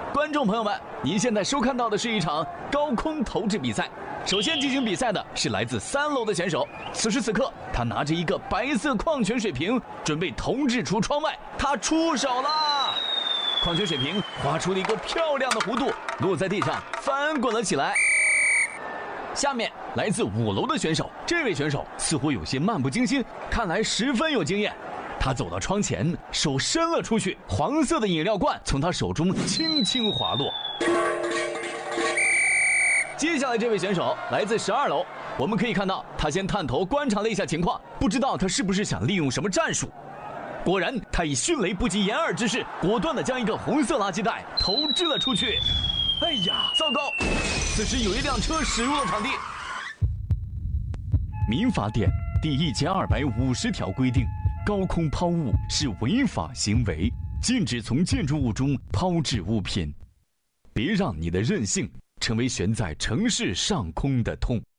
观众朋友们，您现在收看到的是一场高空投掷比赛。首先进行比赛的是来自3楼的选手，此时此刻，他拿着一个白色矿泉水瓶，准备投掷出窗外。他出手了，矿泉水瓶划出了一个漂亮的弧度，落在地上，翻滚了起来。下面来自5楼的选手，这位选手似乎有些漫不经心，看来十分有经验。他走到窗前，手伸了出去，黄色的饮料罐从他手中轻轻滑落。接下来这位选手来自12楼，我们可以看到他先探头观察了一下情况，不知道他是不是想利用什么战术。果然，他以迅雷不及掩耳之势，果断地将一个红色垃圾袋投掷了出去。哎呀，糟糕！此时有一辆车驶入了场地。民法典第1250条规定，高空抛物是违法行为，禁止从建筑物中抛掷物品。别让你的任性成为悬在城市上空的痛。